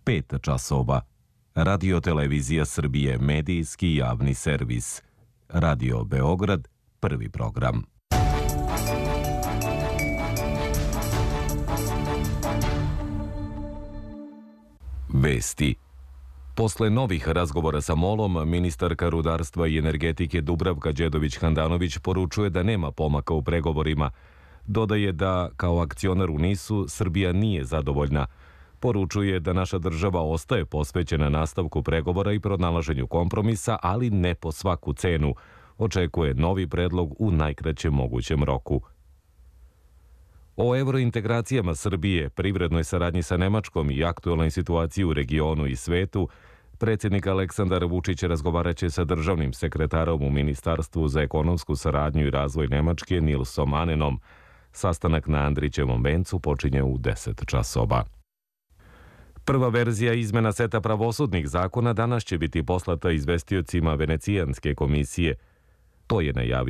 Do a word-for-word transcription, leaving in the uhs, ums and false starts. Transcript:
pet časova. Radio Televizija Srbije, medijski javni servis. Radio Beograd, prvi program. Vesti. Posle novih razgovora sa MOL-om, ministarka rudarstva i energetike Dubravka Đedović-Handanović poručuje da nema pomaka u pregovorima. Dodaje da, kao akcionar u NIS-u, Srbija nije zadovoljna. Poručuje da naša država ostaje posvećena nastavku pregovora i pronalaženju kompromisa, ali ne po svaku cenu. Očekuje novi predlog u najkraćem mogućem roku. O evrointegracijama Srbije, privrednoj saradnji sa Nemačkom i aktualnoj situaciji u regionu i svetu, predsjednik Aleksandar Vučić razgovaraće sa državnim sekretarom u Ministarstvu za ekonomsku saradnju i razvoj Nemačke Nilsom Anenom. Sastanak na Andrićevom vencu počinje u deset časova. Prva verzija izmena seta pravosudnih zakona danas će biti poslata izvestiocima Venecijanske komisije. To je najavio